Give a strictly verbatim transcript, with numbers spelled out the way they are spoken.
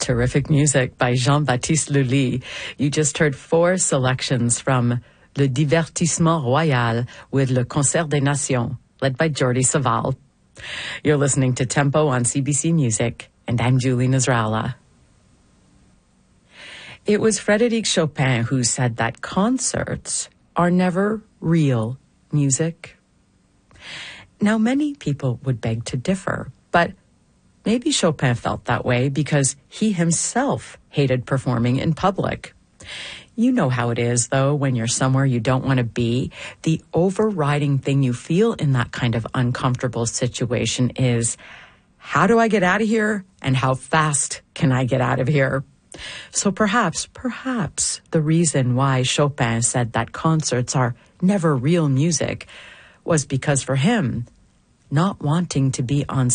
Terrific music by Jean-Baptiste Lully. You just heard four selections from Le Divertissement Royal with Le Concert des Nations, led by Jordi Savall. You're listening to Tempo on C B C Music, and I'm Julie Nasrallah. It was Frédéric Chopin who said that concerts are never real music. Now, many people would beg to differ, but maybe Chopin felt that way because he himself hated performing in public. You know how it is, though, when you're somewhere you don't want to be. The overriding thing you feel in that kind of uncomfortable situation is, how do I get out of here, and how fast can I get out of here? So perhaps, perhaps the reason why Chopin said that concerts are never real music was because for him, not wanting to be on